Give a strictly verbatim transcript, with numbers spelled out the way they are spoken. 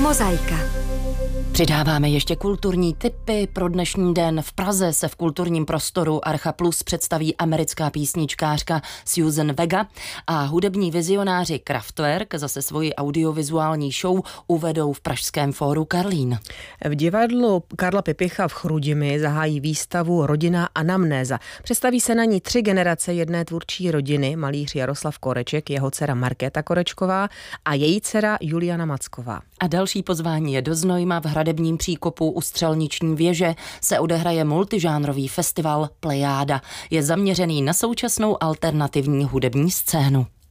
Mozaika. Přidáváme ještě kulturní tipy. Pro dnešní den v Praze se v kulturním prostoru Archa Plus představí americká písničkářka Suzanne Vega a hudební vizionáři Kraftwerk zase svoji audiovizuální show uvedou v pražském fóru Karlín. V divadlu Karla Pipicha v Chrudimi zahájí výstavu Rodinná anamnéza. Představí se na ní tři generace jedné tvůrčí rodiny, malíř Jaroslav Koreček, jeho dcera Markéta Korečková a její dcera Juliana Macková. A další pozvání je do Znojma. V Hradebním příkopu u Střelniční věže se odehraje multižánrový festival Plejáda. Je zaměřený na současnou alternativní hudební scénu.